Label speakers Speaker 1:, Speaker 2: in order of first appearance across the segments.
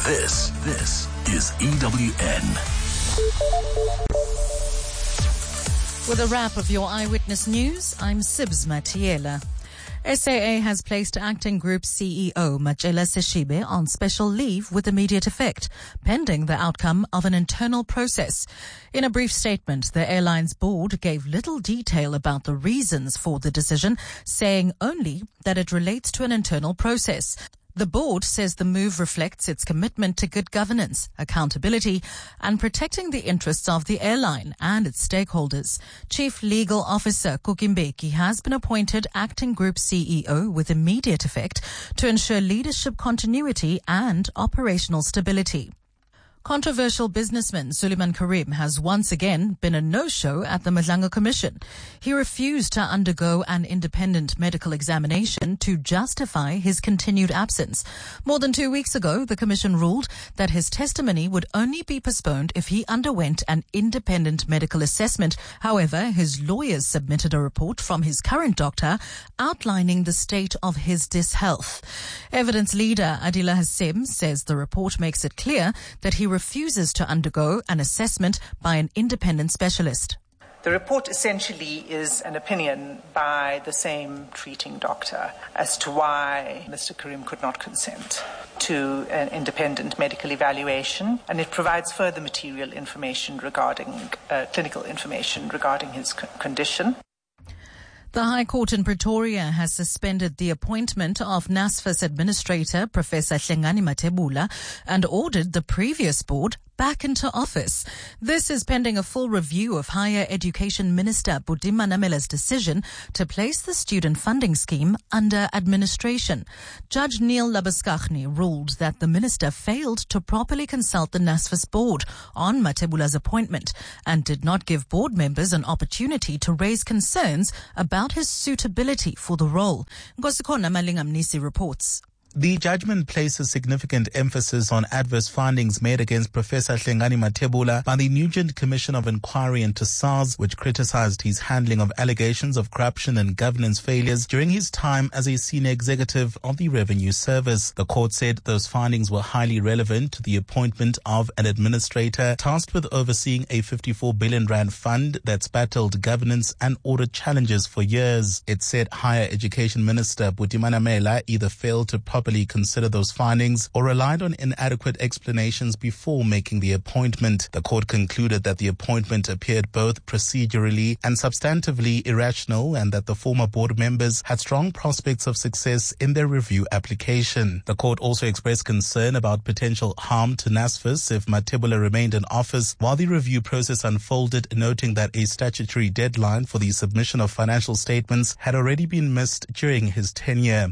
Speaker 1: This is EWN.
Speaker 2: With a wrap of your Eyewitness News, I'm Sibs Matiela. SAA has placed Acting Group CEO Matjela Seshibe on special leave with immediate effect, pending the outcome of an internal process. In a brief statement, the airline's board gave little detail about the reasons for the decision, saying only that it relates to an internal process. The board says the move reflects its commitment to good governance, accountability, and protecting the interests of the airline and its stakeholders. Chief Legal Officer Kukimbeki has been appointed Acting Group CEO with immediate effect to ensure leadership continuity and operational stability. Controversial businessman Suleiman Karim has once again been a no-show at the Madlanga Commission. He refused to undergo an independent medical examination to justify his continued absence. More than 2 weeks ago, the Commission ruled that his testimony would only be postponed if he underwent an independent medical assessment. However, his lawyers submitted a report from his current doctor outlining the state of his dishealth. Evidence leader Adila Hassem says the report makes it clear that he refuses to undergo an assessment by an independent specialist.
Speaker 3: The report essentially is an opinion by the same treating doctor as to why Mr. Karim could not consent to an independent medical evaluation, and it provides further material information regarding, clinical information regarding his condition.
Speaker 2: The High Court in Pretoria has suspended the appointment of NSFAS Administrator Professor Hlengani Mathebula and ordered the previous board back into office. This is pending a full review of Higher Education Minister Buti Manamela's decision to place the student funding scheme under administration. Judge Neil Labuskaghni ruled that the minister failed to properly consult the NSFAS board on Mathebula's appointment and did not give board members an opportunity to raise concerns about his suitability for the role. Nkosikhona Malingamnisi reports.
Speaker 4: The judgment places significant emphasis on adverse findings made against Professor Hlengani Mathebula by the Nugent Commission of Inquiry into SARS, which criticized his handling of allegations of corruption and governance failures during his time as a senior executive of the Revenue Service. The court said those findings were highly relevant to the appointment of an administrator tasked with overseeing a 54 billion rand fund that's battled governance and audit challenges for years. It said Higher Education Minister Buti Manamela either failed to properly consider those findings or relied on inadequate explanations before making the appointment. The court concluded that the appointment appeared both procedurally and substantively irrational and that the former board members had strong prospects of success in their review application. The court also expressed concern about potential harm to NSFAS if Mathebula remained in office while the review process unfolded, noting that a statutory deadline for the submission of financial statements had already been missed during his tenure.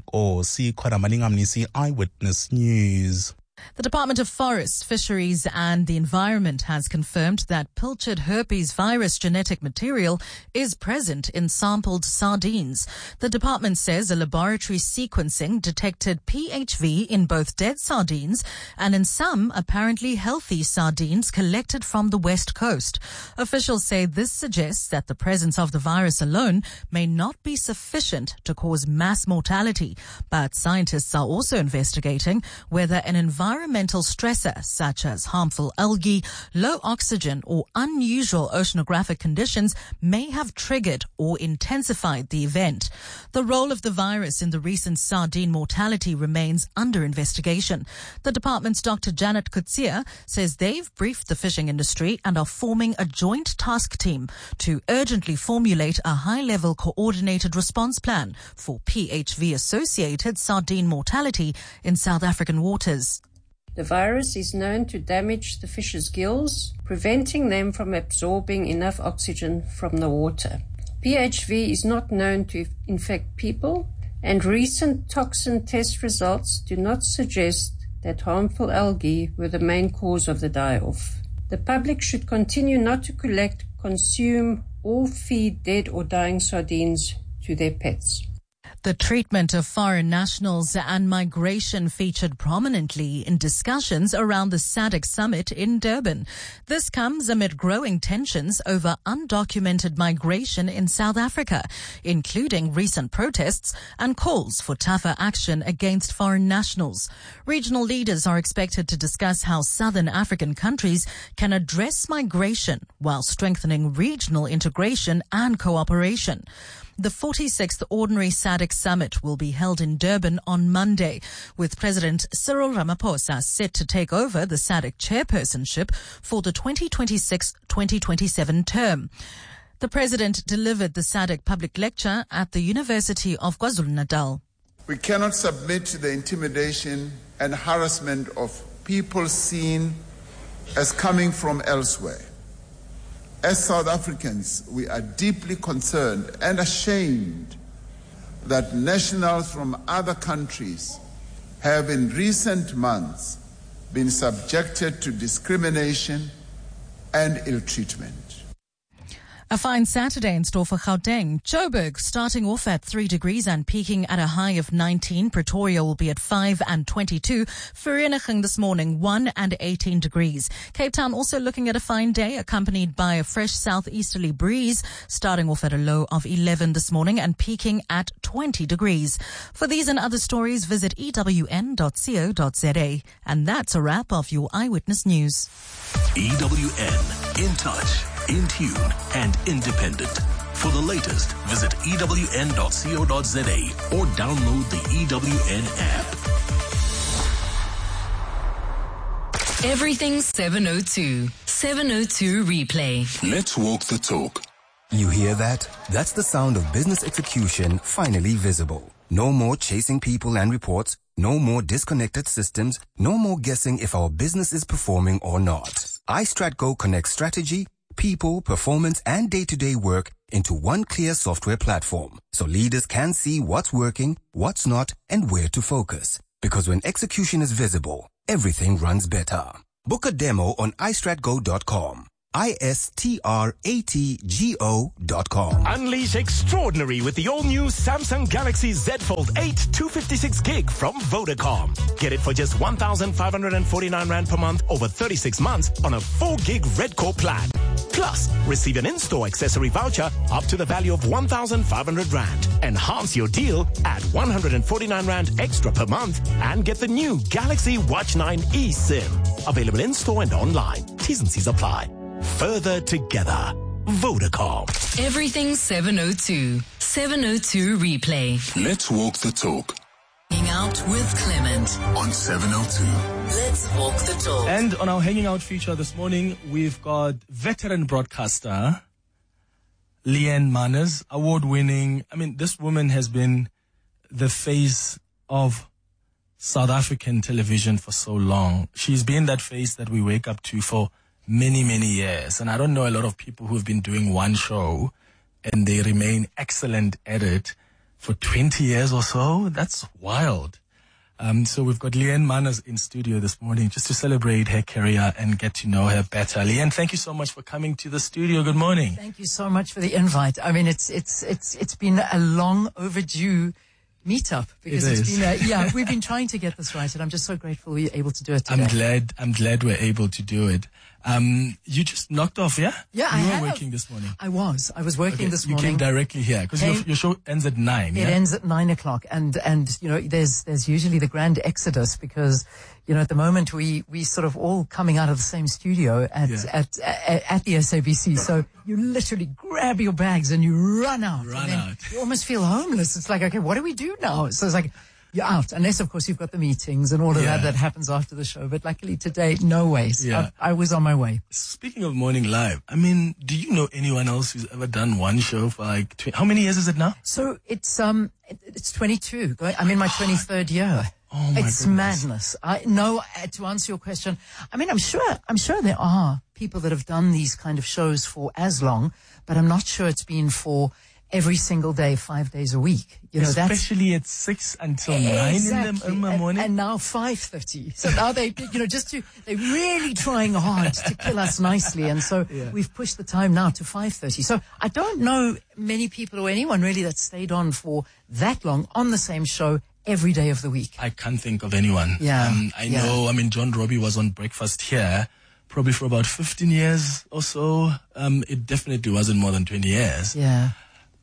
Speaker 4: Eyewitness News.
Speaker 2: The Department of Forest, Fisheries and the Environment has confirmed that pilchard herpes virus genetic material is present in sampled sardines. The department says a laboratory sequencing detected PHV in both dead sardines and in some apparently healthy sardines collected from the West Coast. Officials say this suggests that the presence of the virus alone may not be sufficient to cause mass mortality, but scientists are also investigating whether an environmental stressor such as harmful algae, low oxygen or unusual oceanographic conditions may have triggered or intensified the event. The role of the virus in the recent sardine mortality remains under investigation. The department's Dr. Janet Kutsia says they've briefed the fishing industry and are forming a joint task team to urgently formulate a high-level coordinated response plan for PHV-associated sardine mortality in South African waters.
Speaker 5: The virus is known to damage the fish's gills, preventing them from absorbing enough oxygen from the water. PHV is not known to infect people, and recent toxin test results do not suggest that harmful algae were the main cause of the die-off. The public should continue not to collect, consume, or feed dead or dying sardines to their pets.
Speaker 2: The treatment of foreign nationals and migration featured prominently in discussions around the SADC summit in Durban. This comes amid growing tensions over undocumented migration in South Africa, including recent protests and calls for tougher action against foreign nationals. Regional leaders are expected to discuss how southern African countries can address migration while strengthening regional integration and cooperation. The 46th Ordinary SADC Summit will be held in Durban on Monday, with President Cyril Ramaphosa set to take over the SADC chairpersonship for the 2026-2027 term. The president delivered the SADC public lecture at the University of KwaZulu-Natal.
Speaker 6: We cannot submit to the intimidation and harassment of people seen as coming from elsewhere. As South Africans, we are deeply concerned and ashamed that nationals from other countries have in recent months been subjected to discrimination and ill treatment.
Speaker 2: A fine Saturday in store for Gauteng. Joburg starting off at 3 degrees and peaking at a high of 19. Pretoria will be at 5 and 22. Vereeniging this morning 1 and 18 degrees. Cape Town also looking at a fine day accompanied by a fresh southeasterly breeze, starting off at a low of 11 this morning and peaking at 20 degrees. For these and other stories, visit ewn.co.za. And that's a wrap of your Eyewitness News.
Speaker 1: EWN, in touch, in tune, and independent. For the latest, visit ewn.co.za or download the EWN app.
Speaker 7: Everything 702. 702 replay.
Speaker 1: Let's walk the talk.
Speaker 8: You hear that? That's the sound of business execution finally visible. No more chasing people and reports. No more disconnected systems. No more guessing if our business is performing or not. iStratGo connects strategy, people, performance, and day-to-day work into one clear software platform, so leaders can see what's working, what's not, and where to focus. Because when execution is visible, everything runs better. Book a demo on iStratGo.com. iStratgo.com.
Speaker 9: Unleash extraordinary with the all-new Samsung Galaxy Z Fold 8 256 gig from Vodacom. Get it for just 1,549 Rand per month over 36 months on a 4 gig Red Core plan. Plus, receive an in-store accessory voucher up to the value of 1,500 Rand. Enhance your deal at 149 Rand extra per month and get the new Galaxy Watch 9 eSIM. Available in-store and online. T's and C's apply. Further together. Vodacom.
Speaker 7: Everything 702. 702 replay.
Speaker 1: Let's walk the talk.
Speaker 7: Hanging out with Clement
Speaker 1: on 702.
Speaker 7: Let's walk the talk.
Speaker 10: And on our Hanging Out feature this morning, we've got veteran broadcaster Leanne Manners, award-winning. I mean, this woman has been the face of South African television for so long. She's been that face that we wake up to for many, many years. And I don't know a lot of people who've been doing one show and they remain excellent at it for 20 years or so. That's wild. So we've got Leanne Manners in studio this morning just to celebrate her career and get to know her better. Leanne, thank you so much for coming to the studio. Good morning.
Speaker 11: Thank you so much for the invite. I mean, it's been a long overdue meetup because it's been we've been trying to get this right, and I'm just so grateful we were able to do it today.
Speaker 10: I'm glad we're able to do it. You just knocked off, yeah?
Speaker 11: Yeah,
Speaker 10: you were working this morning.
Speaker 11: I was working this morning.
Speaker 10: You came directly here because your show ends at 9.
Speaker 11: It ends at 9 o'clock, and you know there's usually the grand exodus because you know at the moment we sort of all coming out of the same studio at the SABC, so you literally grab your bags and you run out. You almost feel homeless. It's like, okay, what do we do now? So it's like, you're out, unless, of course, you've got the meetings and all of that happens after the show. But luckily today, no ways. Yeah. I was on my way.
Speaker 10: Speaking of Morning Live, I mean, do you know anyone else who's ever done one show for like, how many years is it now?
Speaker 11: So it's 22. I'm in my 23rd year.
Speaker 10: Oh my
Speaker 11: It's madness. To answer your question, I mean, I'm sure there are people that have done these kind of shows for as long, but I'm not sure it's been for every single day, 5 days a week.
Speaker 10: Especially at 6 until 9 in the morning.
Speaker 11: And now 5:30. So now they're really trying hard to kill us nicely. And so we've pushed the time now to 5:30. So I don't know many people or anyone really that stayed on for that long on the same show every day of the week.
Speaker 10: I can't think of anyone.
Speaker 11: Yeah.
Speaker 10: I know, John Robbie was on Breakfast here probably for about 15 years or so. It definitely wasn't more than 20 years.
Speaker 11: Yeah.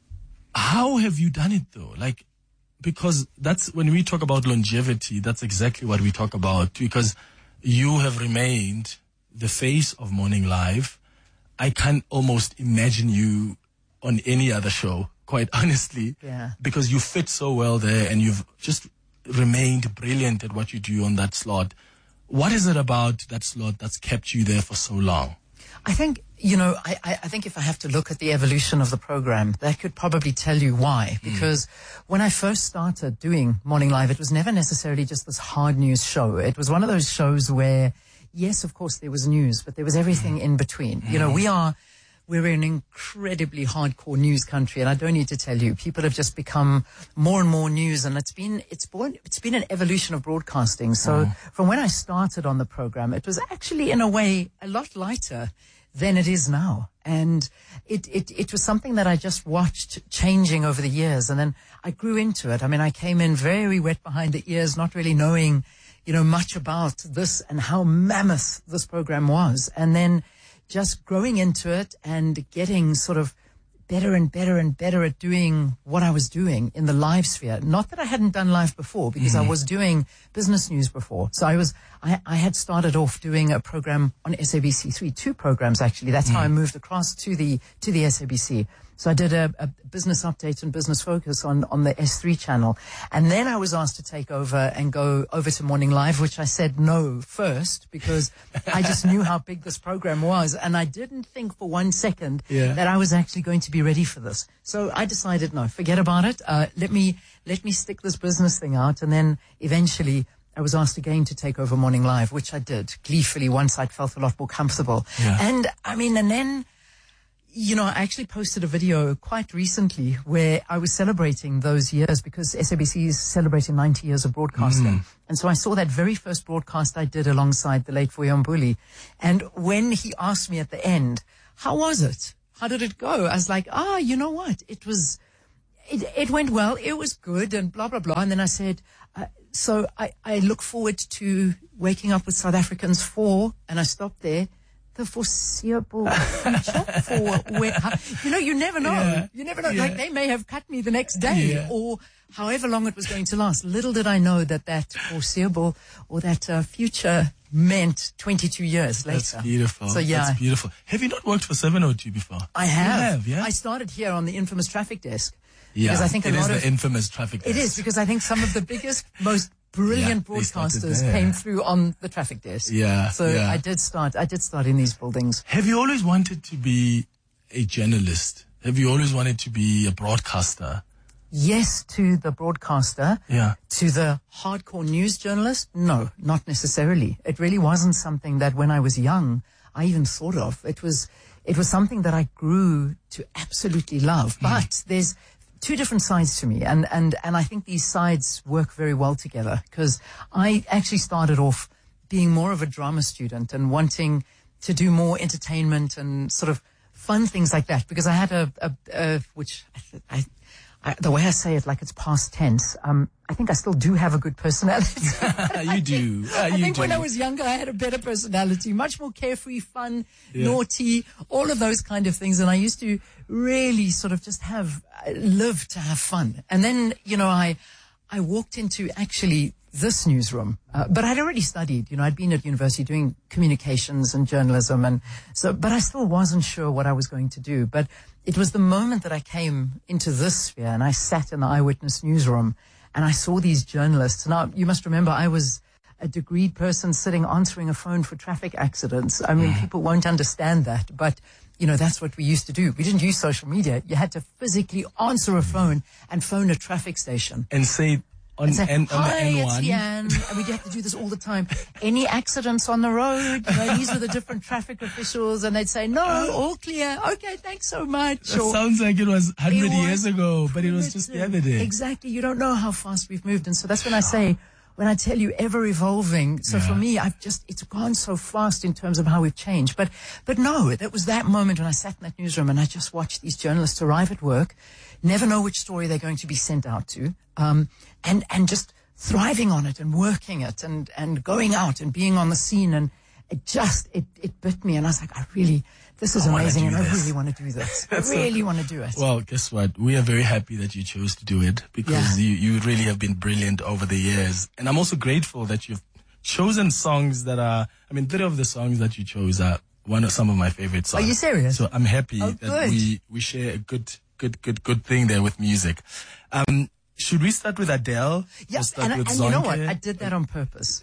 Speaker 10: How have you done it though? Because that's when we talk about longevity, that's exactly what we talk about, because you have remained the face of Morning Live. I can't almost imagine you on any other show, quite honestly, because you fit so well there and you've just remained brilliant at what you do on that slot. What is it about that slot that's kept you there for so long?
Speaker 11: I think, I think if I have to look at the evolution of the program, that could probably tell you why. Because when I first started doing Morning Live, it was never necessarily just this hard news show. It was one of those shows where, yes, of course, there was news, but there was everything in between. We're an incredibly hardcore news country, and I don't need to tell you, people have just become more and more news, and it's been an evolution of broadcasting. So from when I started on the program, it was actually in a way a lot lighter than it is now. And it was something that I just watched changing over the years, and then I grew into it. I came in very wet behind the ears, not really knowing, much about this and how mammoth this program was. And then just growing into it and getting sort of better and better and better at doing what I was doing in the live sphere. Not that I hadn't done live before, because I was doing business news before. So I had started off doing a program on SABC3, 2 programs actually. That's how I moved across to the SABC. So I did a business update and business focus on the S3 channel. And then I was asked to take over and go over to Morning Live, which I said no first, because I just knew how big this program was. And I didn't think for 1 second that I was actually going to be ready for this. So I decided, no, forget about it. Let me stick this business thing out. And then eventually I was asked again to take over Morning Live, which I did gleefully once I'd felt a lot more comfortable.
Speaker 10: Yeah.
Speaker 11: And then, I actually posted a video quite recently where I was celebrating those years, because SABC is celebrating 90 years of broadcasting. And so I saw that very first broadcast I did alongside the late Vuyo Mbuli. And when he asked me at the end, how was it? How did it go? I was like, you know what? It went well. It was good and blah, blah, blah. And then I said, so I look forward to waking up with South Africans for, and I stopped there, the foreseeable future for you never know.
Speaker 10: Yeah.
Speaker 11: You never know.
Speaker 10: Yeah.
Speaker 11: Like, they may have cut me the next day or however long it was going to last. Little did I know that foreseeable or that future meant 22 years later.
Speaker 10: That's beautiful.
Speaker 11: So
Speaker 10: That's beautiful. Have you not worked for 702 before?
Speaker 11: I have.
Speaker 10: You have, yeah?
Speaker 11: I started here on the infamous traffic desk.
Speaker 10: Yeah,
Speaker 11: because I think
Speaker 10: it is the infamous traffic desk.
Speaker 11: It is, because I think some of the biggest, most brilliant broadcasters came through on the traffic desk.
Speaker 10: Yeah.
Speaker 11: So I did start in these buildings.
Speaker 10: Have you always wanted to be a journalist? Have you always wanted to be a broadcaster?
Speaker 11: Yes, to the broadcaster.
Speaker 10: Yeah.
Speaker 11: To the hardcore news journalist? No, not necessarily. It really wasn't something that when I was young, I even thought of. It was something that I grew to absolutely love. But there's 2 different sides to me, and I think these sides work very well together, because I actually started off being more of a drama student and wanting to do more entertainment and sort of fun things like that, because I had the way I say it, like it's past tense, I think I still do have a good personality.
Speaker 10: You do.
Speaker 11: I think when I was younger, I had a better personality, much more carefree, fun, naughty, all of those kind of things. And I used to really sort of just live to have fun. And then, I walked into actually this newsroom, but I'd already studied, I'd been at university doing communications and journalism. But I still wasn't sure what I was going to do. But it was the moment that I came into this sphere and I sat in the Eyewitness newsroom and I saw these journalists. Now, you must remember, I was a degreed person sitting answering a phone for traffic accidents. I mean, people won't understand that, but, that's what we used to do. We didn't use social media. You had to physically answer a phone and phone a traffic station.
Speaker 10: And say on
Speaker 11: say,
Speaker 10: on the
Speaker 11: "Hi,
Speaker 10: N1.
Speaker 11: it's Leanne," and we'd have to do this all the time. Any accidents on the road? These were the different traffic officials, and they'd say, "No, all clear. Okay, thanks so much."
Speaker 10: That sounds like it was 100 years ago, but it was just the other day.
Speaker 11: Exactly. You don't know how fast we've moved, and so that's when I say, when I tell you ever evolving. So for me, it's gone so fast in terms of how we've changed. But no, that was that moment when I sat in that newsroom and I just watched these journalists arrive at work, never know which story they're going to be sent out to, and just thriving on it and working it and going out and being on the scene. And it bit me. And I was like, this is amazing, and I really want to do this. I really want to do it.
Speaker 10: Well, guess what? We are very happy that you chose to do it, because you really have been brilliant over the years. And I'm also grateful that you've chosen songs that are, 3 of the songs that you chose are some of my favorite songs.
Speaker 11: Are you serious?
Speaker 10: So I'm happy that we share a good thing there with music. Should we start with Adele?
Speaker 11: Yeah, and you know what? I did that on purpose.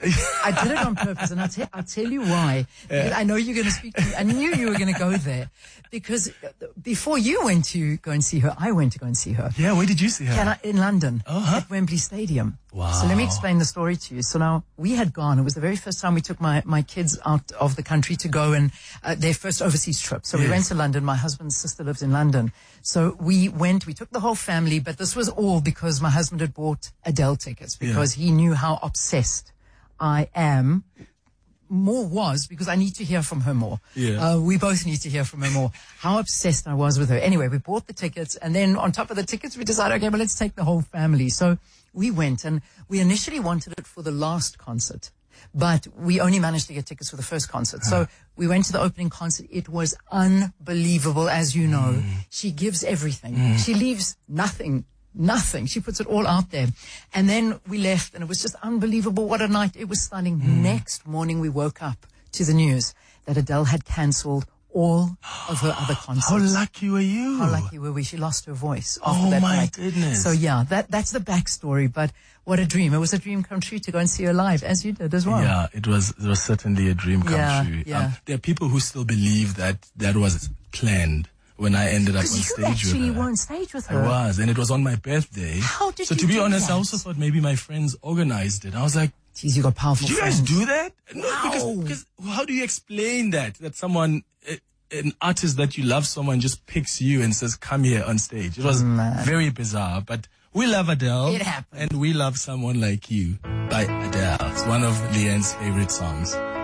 Speaker 11: And I'll tell you why. I know you're going to speak to me. I knew you were going to go there, because before you went to go and see her, I went to go and see her.
Speaker 10: Yeah, where did you see her?
Speaker 11: In London, at Wembley Stadium.
Speaker 10: Wow.
Speaker 11: So let me explain the story to you. So now, we had gone, it was the very first time we took my kids out of the country to go and their first overseas trip. So we went to London. My husband's sister lives in London. So we took the whole family, but this was all because my husband had bought Adele tickets, because he knew how obsessed I am. More was because I need to hear from her more.
Speaker 10: Yeah.
Speaker 11: We both need to hear from her more. How obsessed I was with her. Anyway, we bought the tickets, and then on top of the tickets, we decided, okay, well, let's take the whole family. So we went, and we initially wanted it for the last concert, but we only managed to get tickets for the first concert. So we went to the opening concert. It was unbelievable, as you know. She gives everything. She leaves nothing. She puts it all out there. And then we left, and it was just unbelievable. What a night. It was stunning. Next morning, we woke up to the news that Adele had cancelled all of her other concerts.
Speaker 10: How lucky were you?
Speaker 11: How lucky were we? She lost her voice after that night.
Speaker 10: Oh, my goodness.
Speaker 11: So, that's the backstory. But what a dream. It was a dream come true to go and see her live, as you did as well.
Speaker 10: Yeah, it was certainly a dream come true.
Speaker 11: Yeah.
Speaker 10: There are people who still believe that was planned. When I ended up on stage with her.
Speaker 11: Because you actually were on stage with her.
Speaker 10: I was, and it was on my birthday.
Speaker 11: How did you do that?
Speaker 10: So to be honest, I also thought maybe my friends organized it. I was like,
Speaker 11: geez, you got powerful friends.
Speaker 10: Did you guys do that?
Speaker 11: Wow.
Speaker 10: No, because how do you explain that someone, an artist that you love so much, just picks you and says, come here on stage? It was very bizarre, but we love Adele.
Speaker 11: It happened.
Speaker 10: And we love Someone Like You by Adele. It's one of Leanne's favorite songs.